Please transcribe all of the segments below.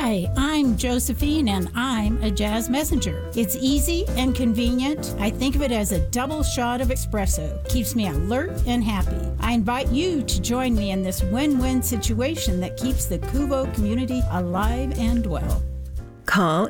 Hi, I'm Josephine, and I'm a jazz messenger. It's easy and convenient. I think of it as a double shot of espresso. Keeps me alert and happy. I invite you to join me in this win-win situation that keeps the Kuvo community alive and well. Call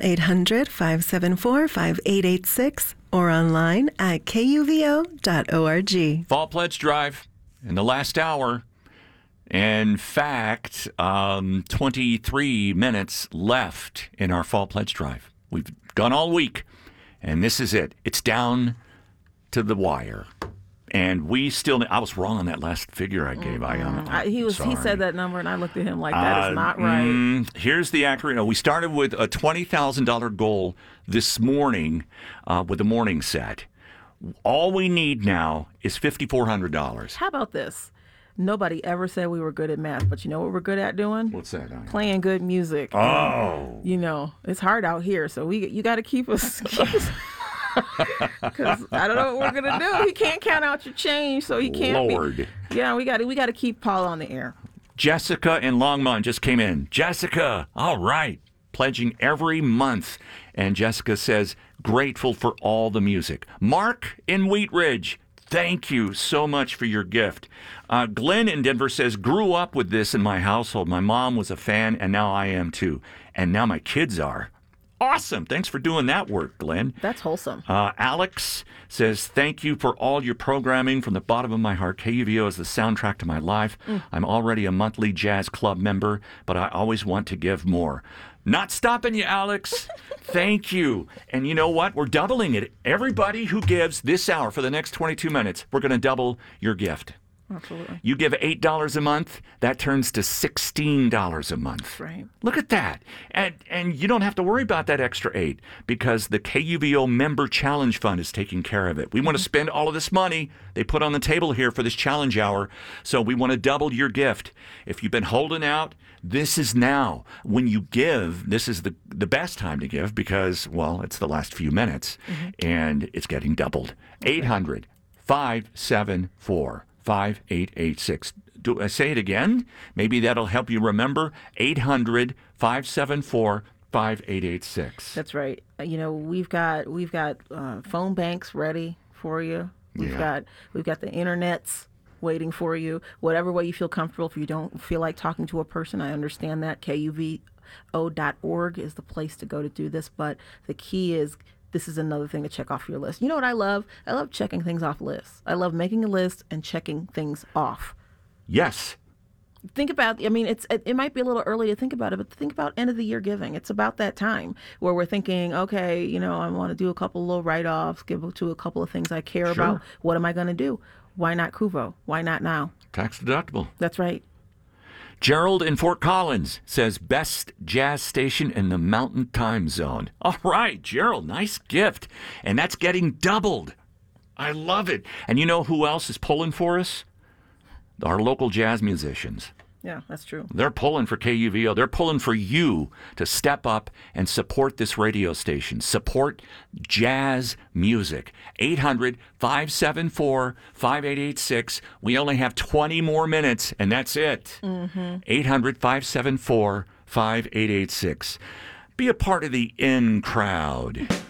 800-574-5886 or online at kuvo.org. Fall Pledge Drive in the last hour. In fact, 23 minutes left in our Fall Pledge Drive. We've gone all week, and this is it. It's down to the wire. And we still, I was wrong on that last figure I gave. He said that number, and I looked at him like, that is not right. Here's the accurate. We started with a $20,000 goal this morning with the morning set. All we need now is $5,400. How about this? Nobody ever said we were good at math, but you know what we're good at doing? What's that? Playing good music. Oh. It's hard out here, so you got to keep us. Because I don't know what we're gonna do. He can't count out your change, so he can't. Lord. Yeah, we got to keep Paul on the air. Jessica in Longmont just came in. Jessica, all right, pledging every month, and Jessica says grateful for all the music. Mark in Wheat Ridge. Thank you so much for your gift. Glenn in Denver says, grew up with this in my household. My mom was a fan, and now I am too. And now my kids are. Awesome. Thanks for doing that work, Glenn. That's wholesome. Alex says, thank you for all your programming from the bottom of my heart. KUVO is the soundtrack to my life. I'm already a monthly jazz club member, but I always want to give more. Not stopping you, Alex. Thank you. And you know what? We're doubling it. Everybody who gives this hour for the next 22 minutes, we're going to double your gift. Absolutely. You give $8 a month, that turns to $16 a month. Right. Look at that. And you don't have to worry about that extra $8 because the KUVO Member Challenge Fund is taking care of it. We want to spend all of this money they put on the table here for this challenge hour, so we want to double your gift. If you've been holding out, this is now. When you give, this is the best time to give because, well, it's the last few minutes, and it's getting doubled. 800-574-5886. Do I say it again? Maybe that'll help you remember. 800-574-5886. That's right. We've got phone banks ready for you. We've got the internets waiting for you. Whatever way you feel comfortable. If you don't feel like talking to a person, I understand that. KUVO.org is the place to go to do this. But the key is, this is another thing to check off your list. You know what I love? I love checking things off lists. I love making a list and checking things off. Yes. Think about, it might be a little early to think about it, but think about end of the year giving. It's about that time where we're thinking, okay, I want to do a couple little write-offs, give to a couple of things I care about. What am I going to do? Why not Kuvo? Why not now? Tax deductible. That's right. Gerald in Fort Collins says, best jazz station in the Mountain Time Zone. All right, Gerald, nice gift. And that's getting doubled. I love it. And you know who else is pulling for us? Our local jazz musicians. Yeah, that's true. They're pulling for KUVO. They're pulling for you to step up and support this radio station. Support jazz music. 800-574-5886. We only have 20 more minutes, and that's it. 800-574-5886. Be a part of the in crowd.